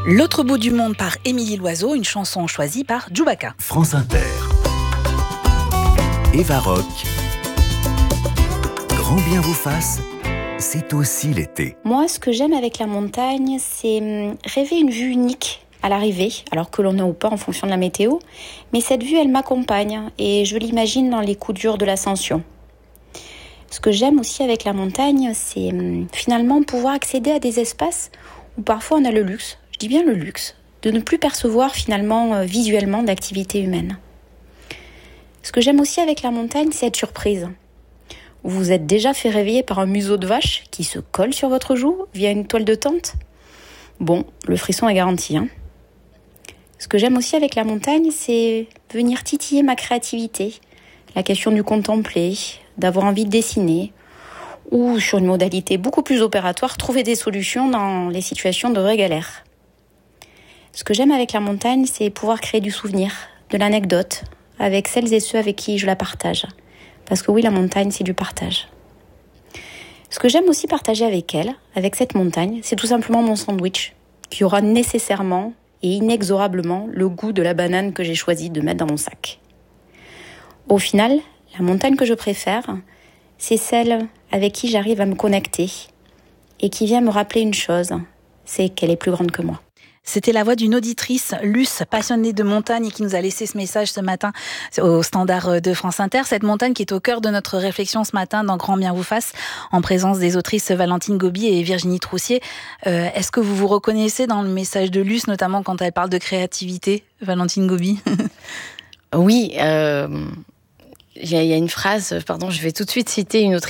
L'autre bout du monde par Émilie Loiseau, une chanson choisie par Djoubaka. France Inter. Eva Rock. Grand bien vous fasse, c'est aussi l'été. Moi, ce que j'aime avec la montagne, c'est rêver une vue unique à l'arrivée, alors que l'on est ou pas en fonction de la météo. Mais cette vue, elle m'accompagne et je l'imagine dans les coups durs de l'ascension. Ce que j'aime aussi avec la montagne, c'est finalement pouvoir accéder à des espaces où parfois on a le luxe, je dis bien le luxe, de ne plus percevoir finalement visuellement d'activité humaine. Ce que j'aime aussi avec la montagne, c'est être surprise. Vous vous êtes déjà fait réveiller par un museau de vache qui se colle sur votre joue via une toile de tente ? Bon, le frisson est garanti. Ce que j'aime aussi avec la montagne, c'est venir titiller ma créativité. La question du contempler, d'avoir envie de dessiner, ou sur une modalité beaucoup plus opératoire, trouver des solutions dans les situations de vraie galère. Ce que j'aime avec la montagne, c'est pouvoir créer du souvenir, de l'anecdote, avec celles et ceux avec qui je la partage. Parce que oui, la montagne, c'est du partage. Ce que j'aime aussi partager avec elle, avec cette montagne, c'est tout simplement mon sandwich, qui aura nécessairement et inexorablement le goût de la banane que j'ai choisi de mettre dans mon sac. Au final, la montagne que je préfère, c'est celle avec qui j'arrive à me connecter et qui vient me rappeler une chose, c'est qu'elle est plus grande que moi. C'était la voix d'une auditrice, Luce, passionnée de montagne, et qui nous a laissé ce message ce matin au standard de France Inter. Cette montagne qui est au cœur de notre réflexion ce matin dans Grand bien vous fasse, en présence des autrices Valentine Gobi et Virginie Troussier. Est-ce que vous vous reconnaissez dans le message de Luce, notamment quand elle parle de créativité, Valentine Gobi ? Oui, il y a une phrase, je vais tout de suite citer une autrice